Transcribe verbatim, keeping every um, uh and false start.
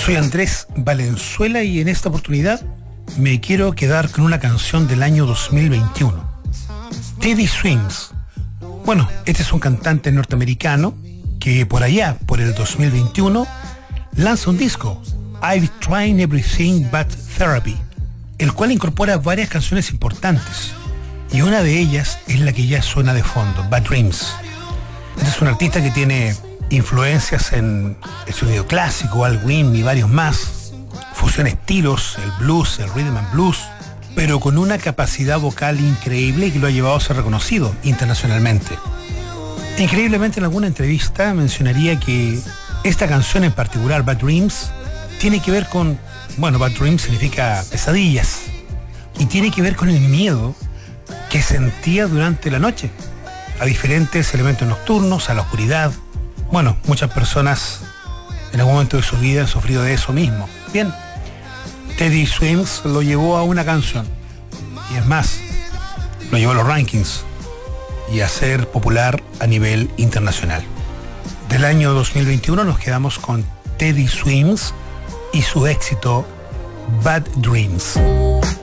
Soy Andrés Valenzuela y en esta oportunidad me quiero quedar con una canción del año dos mil veintiuno. Teddy Swims. Bueno, este es un cantante norteamericano que por allá, por el dos mil veintiuno, lanza un disco, I've Tried Everything But Therapy, el cual incorpora varias canciones importantes, y una de ellas es la que ya suena de fondo, Bad Dreams. Este es un artista que tiene influencias en el sonido clásico, Al Green y varios más, fusiona estilos, el blues, el rhythm and blues, pero con una capacidad vocal increíble que lo ha llevado a ser reconocido internacionalmente. Increíblemente, en alguna entrevista mencionaría que esta canción en particular, Bad Dreams, tiene que ver con, bueno, Bad Dreams significa pesadillas, y tiene que ver con el miedo que sentía durante la noche, a diferentes elementos nocturnos, a la oscuridad. Bueno, muchas personas en algún momento de su vida han sufrido de eso mismo. Bien, Teddy Swims lo llevó a una canción, y es más, lo llevó a los rankings y a ser popular a nivel internacional. Del año dos mil veintiuno nos quedamos con Teddy Swims y su éxito Bad Dreams.